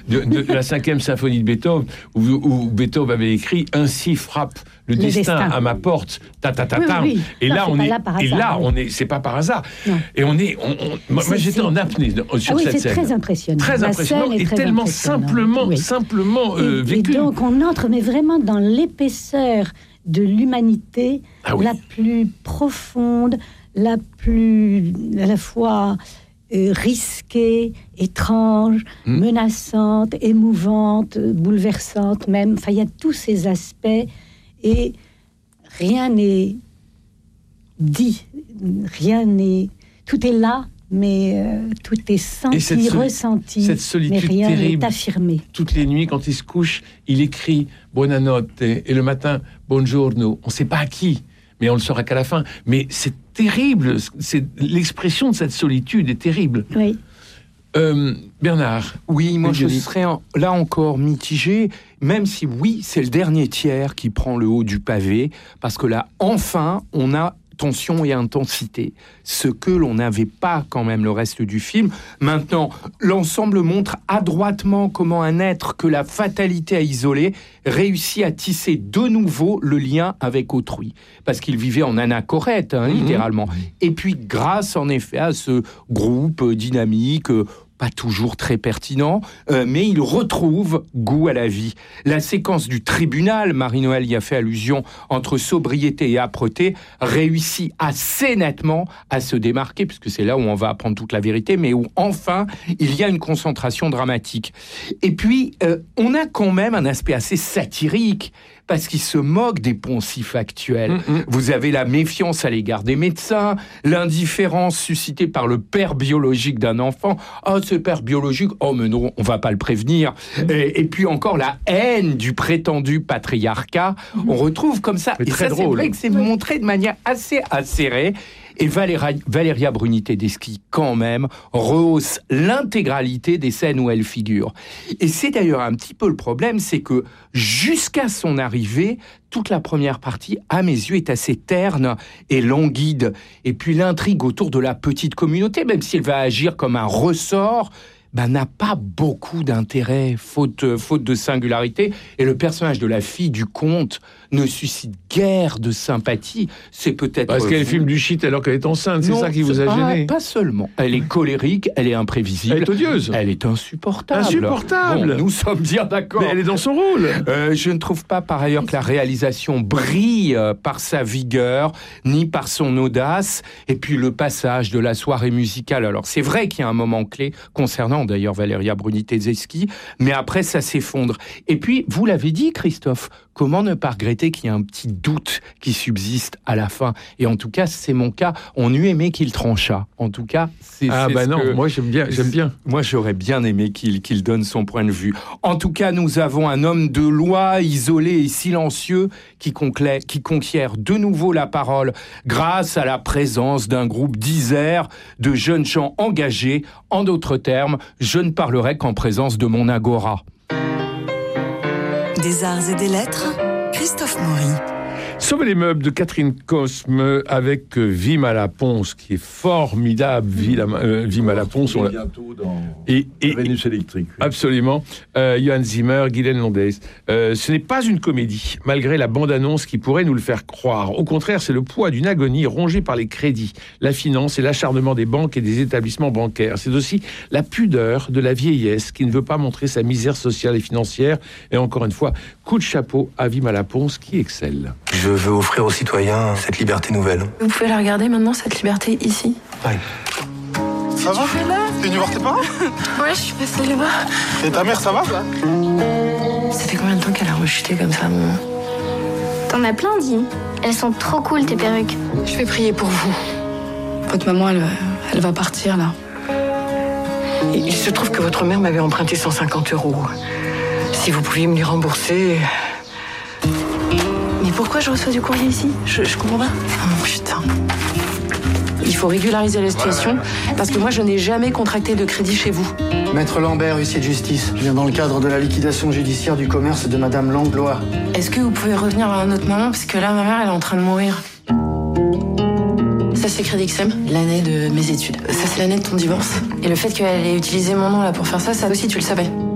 de la 5e symphonie de Beethoven, où Beethoven avait écrit « Ainsi frappe le destin à ma porte, Oui. Et Non, là, on est... c'est pas par hasard. Non. Et moi, j'étais en apnée sur cette scène. C'est très impressionnant. Très impressionnant et tellement simplement vécu. Et donc, on entre, mais vraiment dans l'épaisseur de l'humanité, la plus profonde, la plus, à la fois risquée, étrange, menaçante, émouvante, bouleversante même. Enfin, il y a tous ces aspects et rien n'est dit, tout est là, mais tout est senti, ressenti, cette solitude mais rien terrible, n'est affirmé. Toutes les nuits, quand il se couche, il écrit « Buonanotte » et le matin « Buongiorno ». On ne sait pas à qui, mais on ne le saura qu'à la fin. Mais c'est terrible, l'expression de cette solitude est terrible. Oui. Bernard. Oui, moi je serais là encore mitigé, même si oui, c'est le dernier tiers qui prend le haut du pavé, parce que là, enfin, on a tension et intensité, ce que l'on n'avait pas quand même le reste du film. Maintenant, l'ensemble montre adroitement comment un être que la fatalité a isolé réussit à tisser de nouveau le lien avec autrui, parce qu'il vivait en anachorète, littéralement. Et puis, grâce en effet à ce groupe dynamique, pas toujours très pertinent, mais il retrouve goût à la vie. La séquence du tribunal, Marie-Noël y a fait allusion, entre sobriété et âpreté, réussit assez nettement à se démarquer, puisque c'est là où on va apprendre toute la vérité, mais où enfin, il y a une concentration dramatique. Et puis, on a quand même un aspect assez satirique, parce qu'il se moque des poncifs actuels. Vous avez la méfiance à l'égard des médecins, l'indifférence suscitée par le père biologique d'un enfant. Oh, ce père biologique, oh mais non, on va pas le prévenir. Et puis encore la haine du prétendu patriarcat. On retrouve comme ça. C'est très drôle. C'est vrai que c'est montré de manière assez acérée. Et Valéria Bruni Tedeschi, quand même, rehausse l'intégralité des scènes où elle figure. Et c'est d'ailleurs un petit peu le problème, c'est que jusqu'à son arrivée, toute la première partie, à mes yeux, est assez terne et languide. Et puis l'intrigue autour de la petite communauté, même si elle va agir comme un ressort, n'a pas beaucoup d'intérêt, faute de singularité. Et le personnage de la fille du comte ne suscite guère de sympathie. C'est peut-être... Parce qu'elle filme du shit alors qu'elle est enceinte, c'est ça qui vous a gêné. Pas seulement. Elle est colérique, elle est imprévisible. Elle est odieuse. Elle est insupportable. Insupportable. Bon, nous sommes bien d'accord. Mais elle est dans son rôle. Je ne trouve pas par ailleurs que la réalisation brille par sa vigueur, ni par son audace. Et puis le passage de la soirée musicale. Alors c'est vrai qu'il y a un moment clé concernant d'ailleurs Valéria Bruni Tedeschi, mais après ça s'effondre. Et puis, vous l'avez dit, Christophe, comment ne pas regretter qu'il y ait un petit doute qui subsiste à la fin. Et en tout cas, c'est mon cas. On eût aimé qu'il tranchât. En tout cas, c'est moi j'aime bien. Moi, j'aurais bien aimé qu'il donne son point de vue. En tout cas, nous avons un homme de loi isolé et silencieux qui conquiert de nouveau la parole grâce à la présence d'un groupe d'Isère, de jeunes gens engagés. En d'autres termes, je ne parlerai qu'en présence de mon agora. Des arts et des lettres, Christophe Maury. Sauver les meubles de Catherine Cosme avec Wim à la Ponce, qui est formidable. Wim à la Ponce. On bientôt dans Vénus électrique. Oui. Absolument. Johann Zimmer, Guylaine Londes. Ce n'est pas une comédie, malgré la bande-annonce qui pourrait nous le faire croire. Au contraire, c'est le poids d'une agonie rongée par les crédits, la finance et l'acharnement des banques et des établissements bancaires. C'est aussi la pudeur de la vieillesse qui ne veut pas montrer sa misère sociale et financière. Et encore une fois, coup de chapeau à Wim à la Ponce qui excelle. Je veux offrir aux citoyens cette liberté nouvelle. Vous pouvez la regarder maintenant, cette liberté, ici. Ouais. Ça va? T'es venu voir tes parents? Ouais, je suis passée les voir. Et ta mère, ça va? Ça fait combien de temps qu'elle a rechuté comme ça, maman? T'en as plein, dit. Elles sont trop cool, tes perruques. Je vais prier pour vous. Votre maman, elle va partir, là. Il se trouve que votre mère m'avait emprunté 150 €. Si vous pouviez me les rembourser... Mais pourquoi je reçois du courrier ici? Je comprends pas. Oh, putain. Il faut régulariser la situation, parce que moi, je n'ai jamais contracté de crédit chez vous. Maître Lambert, huissier de justice. Je viens dans le cadre de la liquidation judiciaire du commerce de Madame Langlois. Est-ce que vous pouvez revenir à un autre moment? Parce que là, ma mère, elle est en train de mourir. Ça, c'est Crédit XM, l'année de mes études. Ça, c'est l'année de ton divorce. Et le fait qu'elle ait utilisé mon nom là pour faire ça, ça aussi, tu le savais.